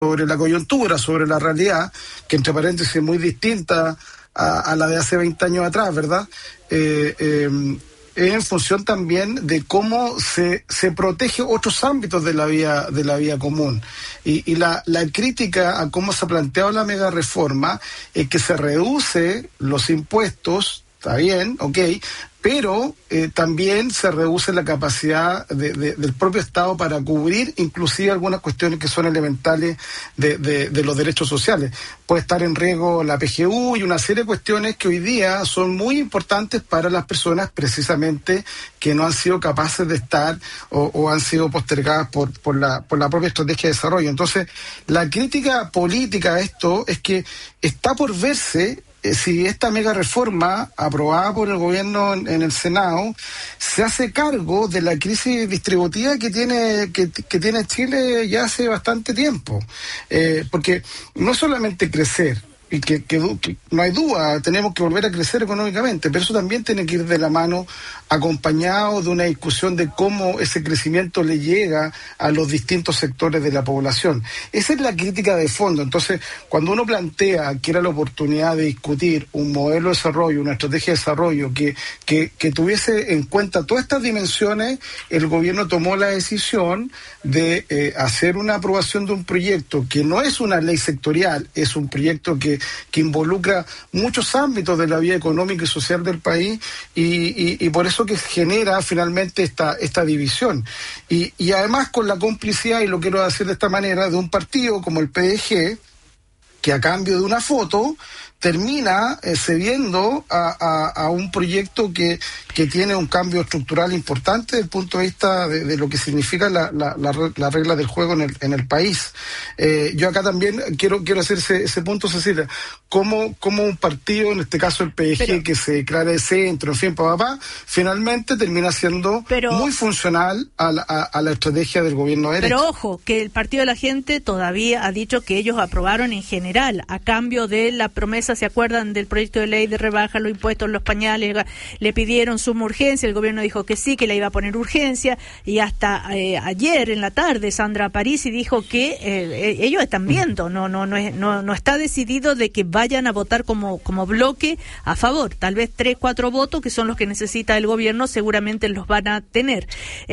sobre la coyuntura, sobre la realidad, que entre paréntesis es muy distinta a la de hace 20 años atrás, ¿verdad? Es en función también de cómo se protege otros ámbitos de la vía común. Y la crítica a cómo se ha planteado la mega reforma es que se reduce los impuestos, está bien, ok, pero también se reduce la capacidad del propio Estado para cubrir inclusive algunas cuestiones que son elementales de los derechos sociales. Puede estar en riesgo la PGU y una serie de cuestiones que hoy día son muy importantes para las personas precisamente que no han sido capaces de estar o han sido postergadas por la propia estrategia de desarrollo. Entonces, la crítica política a esto es que está por verse si esta mega reforma aprobada por el gobierno en el Senado se hace cargo de la crisis distributiva que tiene Chile ya hace bastante tiempo. Porque no solamente crecer, y que no hay duda, tenemos que volver a crecer económicamente, pero eso también tiene que ir de la mano acompañado de una discusión de cómo ese crecimiento le llega a los distintos sectores de la población. Esa es la crítica de fondo. Entonces, cuando uno plantea que era la oportunidad de discutir un modelo de desarrollo, una estrategia de desarrollo que tuviese en cuenta todas estas dimensiones, el gobierno tomó la decisión de hacer una aprobación de un proyecto que no es una ley sectorial, es un proyecto que involucra muchos ámbitos de la vida económica y social del país y por eso que genera finalmente esta división. Y además con la complicidad, y lo quiero decir de esta manera, de un partido como el PDG, que a cambio de una foto termina cediendo a un proyecto que tiene un cambio estructural importante desde el punto de vista de lo que significa la regla del juego en el país. Yo acá también quiero hacer ese punto, Cecilia, como un partido, en este caso el PDG, que se declara de centro, en fin, finalmente termina siendo muy funcional a la estrategia del gobierno de derecha. Pero ojo, que el Partido de la Gente todavía ha dicho que ellos aprobaron en general, a cambio de la promesa, ¿se acuerdan del proyecto de ley de rebaja los impuestos, los pañales? Le pidieron suma urgencia, el gobierno dijo que sí, que le iba a poner urgencia, y hasta ayer en la tarde Sandra Parisi dijo que ellos están viendo, no está decidido de que vayan a votar como bloque a favor. Tal vez 3-4 votos, que son los que necesita el gobierno, seguramente los van a tener.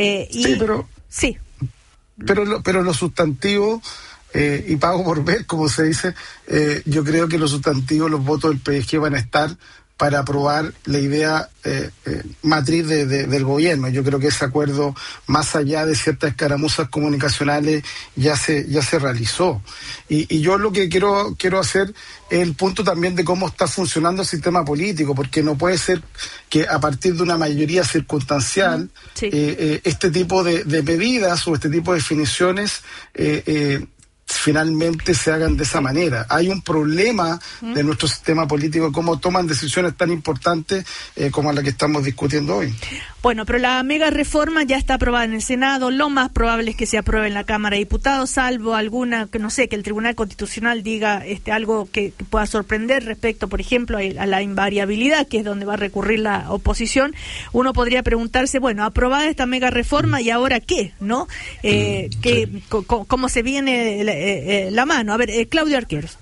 Pero los sustantivos, y pago por ver, como se dice, yo creo que los sustantivos, los votos del PSG van a estar para aprobar la idea matriz del gobierno. Yo creo que ese acuerdo, más allá de ciertas escaramuzas comunicacionales, ya se realizó. Y yo lo que quiero hacer es el punto también de cómo está funcionando el sistema político, porque no puede ser que a partir de una mayoría circunstancial este tipo de medidas o este tipo de definiciones finalmente se hagan de esa manera. Hay un problema de nuestro sistema político, cómo toman decisiones tan importantes como la que estamos discutiendo hoy. Bueno, pero la mega reforma ya está aprobada en el Senado. Lo más probable es que se apruebe en la Cámara de Diputados, salvo alguna, que no sé, que el Tribunal Constitucional diga algo que pueda sorprender respecto, por ejemplo, a la invariabilidad, que es donde va a recurrir la oposición. Uno podría preguntarse, bueno, aprobada esta mega reforma, ¿y ahora qué? ¿No? ¿Cómo se viene la mano? A ver, Claudio Arqueros.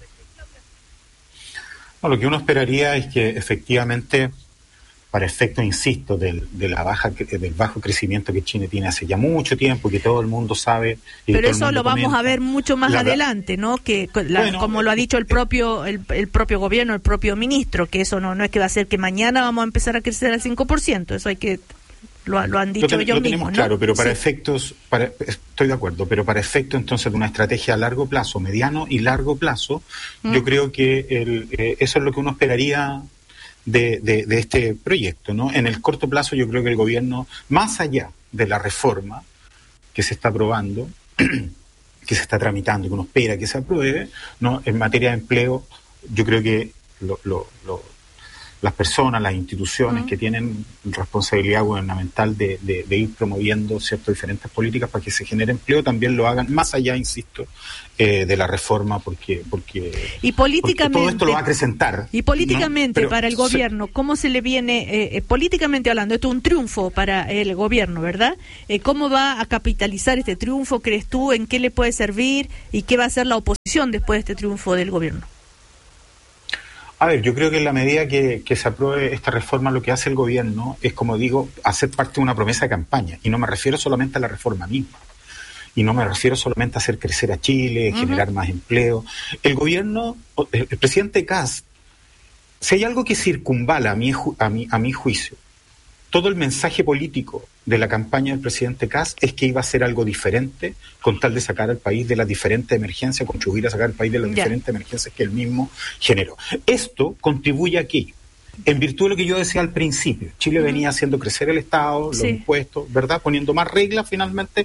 No, lo que uno esperaría es que efectivamente, para efectos, insisto, del bajo crecimiento que Chile tiene hace ya mucho tiempo, que todo el mundo sabe. Pero eso lo vamos a ver mucho más adelante, ¿no? Como lo ha dicho el propio gobierno, el propio ministro, que eso no es que va a ser que mañana vamos a empezar a crecer al 5%, eso hay que... Lo han dicho ellos mismos, ¿no? Claro, pero para efectos, estoy de acuerdo, pero para efectos entonces de una estrategia a largo plazo, mediano y largo plazo, yo creo que eso es lo que uno esperaría de este proyecto, ¿no? En el corto plazo yo creo que el gobierno, más allá de la reforma que se está aprobando, que se está tramitando, que uno espera que se apruebe, ¿no? En materia de empleo, yo creo que las personas, las instituciones que tienen responsabilidad gubernamental de ir promoviendo ciertas diferentes políticas para que se genere empleo, también lo hagan, más allá, insisto, de la reforma, porque y políticamente, porque todo esto lo va a acrecentar. Y políticamente, ¿no? Para el gobierno, ¿cómo se le viene, políticamente hablando, esto es un triunfo para el gobierno, ¿verdad? ¿Cómo va a capitalizar este triunfo, crees tú? ¿En qué le puede servir? ¿Y qué va a hacer la oposición después de este triunfo del gobierno? A ver, yo creo que en la medida que se apruebe esta reforma, lo que hace el gobierno es, como digo, hacer parte de una promesa de campaña. Y no me refiero solamente a la reforma misma. Y no me refiero solamente a hacer crecer a Chile, generar más empleo. El gobierno, el presidente Kast, si hay algo que circunvala a mi juicio, todo el mensaje político de la campaña del presidente Kast es que iba a hacer algo diferente con tal de sacar al país de las diferentes emergencias, contribuir a sacar al país de las diferentes emergencias que él mismo generó. Esto contribuye aquí, en virtud de lo que yo decía al principio. Chile venía haciendo crecer el Estado, los impuestos, ¿verdad? Poniendo más reglas finalmente,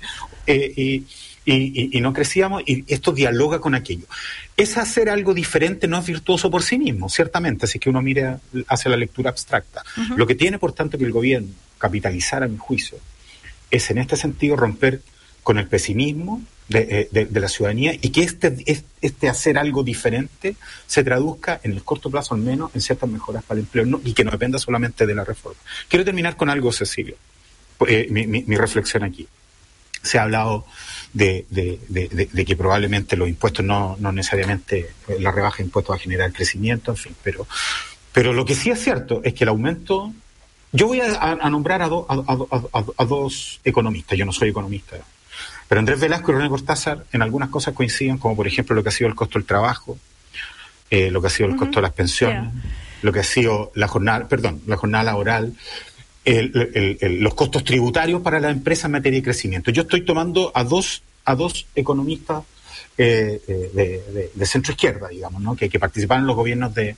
y no crecíamos, y esto dialoga con aquello. Es hacer algo diferente, no es virtuoso por sí mismo, ciertamente, así que uno mira hacia la lectura abstracta. Lo que tiene, por tanto, que el gobierno capitalizar, a mi juicio, es en este sentido romper con el pesimismo de la ciudadanía, y que este hacer algo diferente se traduzca, en el corto plazo al menos, en ciertas mejoras para el empleo, y que no dependa solamente de la reforma. Quiero terminar con algo, Cecilio, mi reflexión aquí. Se ha hablado de que probablemente los impuestos no necesariamente, la rebaja de impuestos va a generar crecimiento, en fin, pero lo que sí es cierto es que el aumento, yo voy a nombrar a dos economistas, yo no soy economista, pero Andrés Velasco y René Cortázar en algunas cosas coinciden, como por ejemplo lo que ha sido el costo del trabajo, lo que ha sido el costo de las pensiones, lo que ha sido la jornada laboral, los costos tributarios para las empresas en materia de crecimiento. Yo estoy tomando a dos economistas de centroizquierda, digamos, ¿no? que participan en los gobiernos de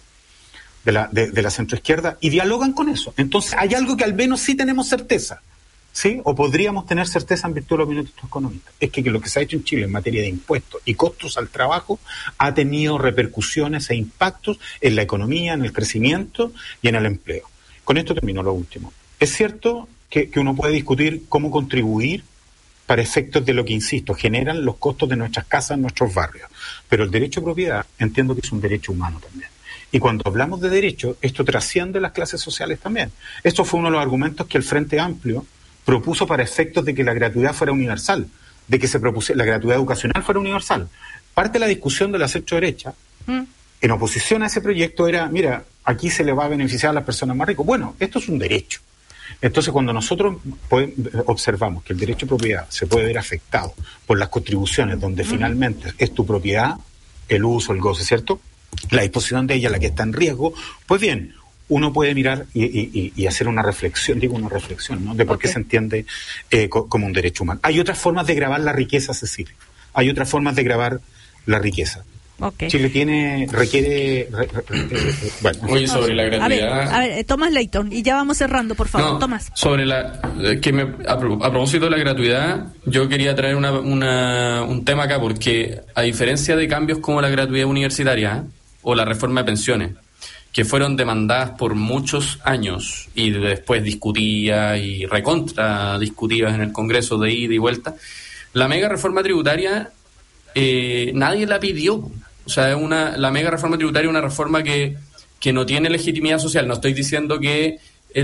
la centroizquierda y dialogan con eso. Entonces hay algo que al menos sí tenemos certeza, ¿sí? O podríamos tener certeza en virtud de lo que nuestros economistas. Es que lo que se ha hecho en Chile en materia de impuestos y costos al trabajo ha tenido repercusiones e impactos en la economía, en el crecimiento y en el empleo. Con esto termino lo último. Es cierto que uno puede discutir cómo contribuir para efectos de lo que, insisto, generan los costos de nuestras casas, nuestros barrios. Pero el derecho a propiedad entiendo que es un derecho humano también. Y cuando hablamos de derecho, esto trasciende las clases sociales también. Esto fue uno de los argumentos que el Frente Amplio propuso para efectos de que la gratuidad fuera universal, de que la gratuidad educacional fuera universal. Parte de la discusión de la centro-derecha, en oposición a ese proyecto, era, mira, aquí se le va a beneficiar a las personas más ricas. Bueno, esto es un derecho. Entonces, cuando nosotros observamos que el derecho a propiedad se puede ver afectado por las contribuciones donde finalmente es tu propiedad, el uso, el goce, ¿cierto?, la disposición de ella la que está en riesgo, pues bien, uno puede mirar y hacer una reflexión, ¿no?, de por qué se entiende como un derecho humano. Hay otras formas de gravar la riqueza, Cecilia. Hay otras formas de gravar la riqueza. Chile requiere bueno. Oye, sobre la gratuidad. A ver, Tomás Leighton, y ya vamos cerrando, por favor. Tomás. Sobre a propósito de la gratuidad, yo quería traer un tema acá, porque a diferencia de cambios como la gratuidad universitaria o la reforma de pensiones, que fueron demandadas por muchos años y después discutidas y recontra discutidas en el Congreso de ida y vuelta, la mega reforma tributaria nadie la pidió. O sea, la mega reforma tributaria es una reforma que no tiene legitimidad social. No estoy diciendo que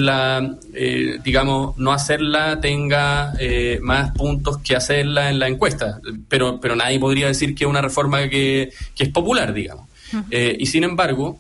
digamos, no hacerla tenga más puntos que hacerla en la encuesta, pero nadie podría decir que es una reforma que es popular, digamos. Y sin embargo,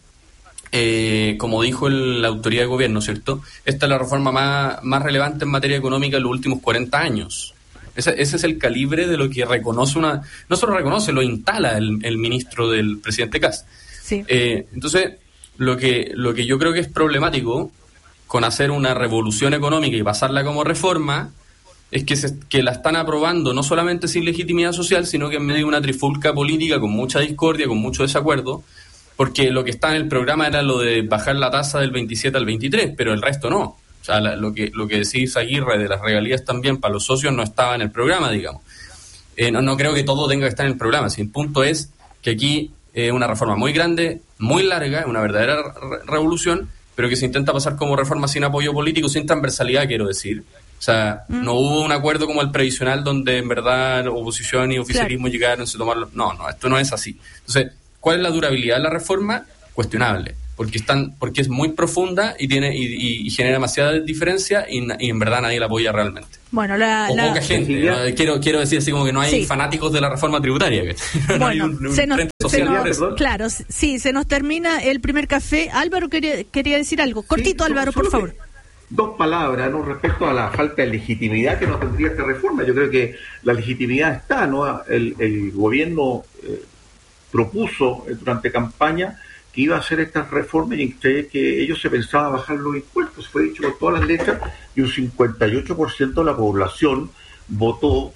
como dijo la autoridad de gobierno, ¿cierto?, esta es la reforma más relevante en materia económica en los últimos 40 años. Ese es el calibre de lo que reconoce no solo reconoce, lo instala el ministro del presidente Kast. Sí. Entonces, lo que yo creo que es problemático con hacer una revolución económica y pasarla como reforma es que la están aprobando no solamente sin legitimidad social, sino que en medio de una trifulca política con mucha discordia, con mucho desacuerdo, porque lo que está en el programa era lo de bajar la tasa del 27 al 23, pero el resto no. O sea, lo que decía Aguirre de las regalías también para los socios no estaba en el programa, digamos. No creo que todo tenga que estar en el programa. El punto es que aquí es una reforma muy grande, muy larga, una verdadera revolución, pero que se intenta pasar como reforma sin apoyo político, sin transversalidad, quiero decir. O sea, no hubo un acuerdo como el previsional donde en verdad oposición y oficialismo llegaron, se tomaron... No, esto no es así. Entonces, ¿cuál es la durabilidad de la reforma? Cuestionable. porque es muy profunda y genera demasiada diferencia y en verdad nadie la apoya realmente. Bueno, poca gente. Quiero decir así como que no hay fanáticos de la reforma tributaria. No hay un frente social. Claro, sí, se nos termina el primer café. Álvaro quería decir algo. Cortito, Álvaro, por favor. Dos palabras, ¿no? Respecto a la falta de legitimidad que no tendría esta reforma. Yo creo que la legitimidad está, ¿no? El gobierno propuso durante campaña que iba a hacer estas reformas y que ellos se pensaban bajar los impuestos. Fue dicho con todas las letras y un 58% de la población votó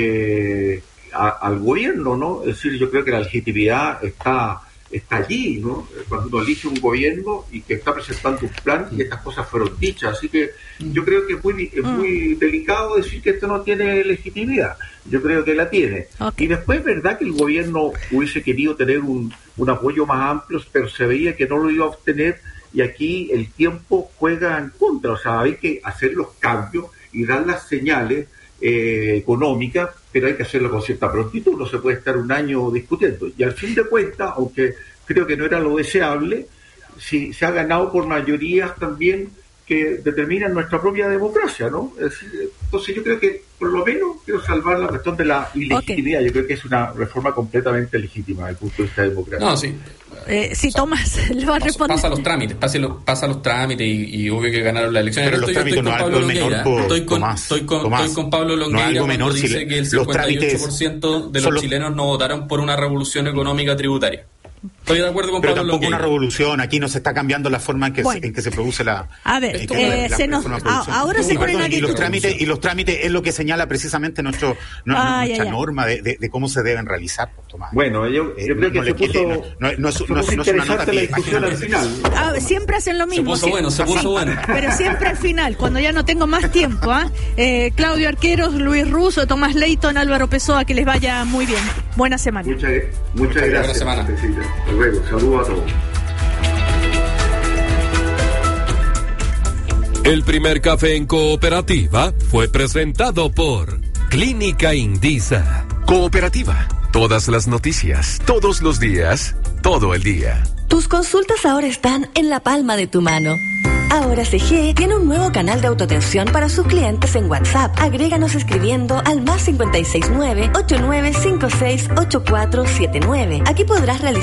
al gobierno, ¿no? Es decir, yo creo que la legitimidad está allí, ¿no? Cuando uno elige un gobierno y que está presentando un plan y estas cosas fueron dichas. Así que yo creo que es muy delicado decir que esto no tiene legitimidad. Yo creo que la tiene. Okay. Y después es verdad que el gobierno hubiese querido tener un apoyo más amplio, pero se veía que no lo iba a obtener y aquí el tiempo juega en contra. O sea, hay que hacer los cambios y dar las señales económicas, pero hay que hacerlo con cierta prontitud, no se puede estar un año discutiendo. Y al fin de cuentas, aunque creo que no era lo deseable, si se ha ganado por mayorías también que determinan nuestra propia democracia, ¿no? Entonces yo creo que por lo menos quiero salvar la cuestión de la ilegitimidad. Okay. Yo creo que es una reforma completamente legítima desde el punto de vista democrático. No, sí. Sí, Tomás, le va a responder. Pasa los trámites y obvio que ganaron la elección. Pero los trámites no es algo menor, estoy con Pablo Longueira cuando dice que el 58% de los chilenos no votaron por una revolución económica tributaria. Estoy de acuerdo con Pablo Longueira. Pero tampoco una revolución, aquí no se está cambiando la forma en que se produce la... A ver, ahora se ponen aquí... Y los trámites es lo que señala precisamente nuestra norma de cómo se deben realizar, Tomás. Bueno, yo creo que no es una nota que discusión al final. Siempre hacen lo mismo. Se puso bueno. Pero siempre al final, cuando ya no tengo más tiempo. Claudio Arqueros, Luis Russo, Tomás Leighton, Álvaro Pessoa, que les vaya muy bien. Buena semana. Muchas gracias. Buena semana. Hasta luego, saludos a todos. El primer café en Cooperativa fue presentado por Clínica Indisa. Cooperativa, todas las noticias, todos los días, todo el día. Tus consultas ahora están en la palma de tu mano. Ahora CG tiene un nuevo canal de autoatención para sus clientes en WhatsApp. Agréganos escribiendo al +569-8956-8479. Aquí podrás realizar